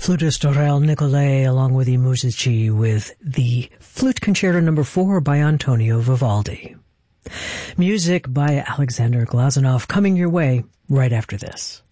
flutist Aurel Nicolai along with the Musici with the Flute Concerto No. 4 by Antonio Vivaldi. Music by Alexander Glazunov coming your way right after this.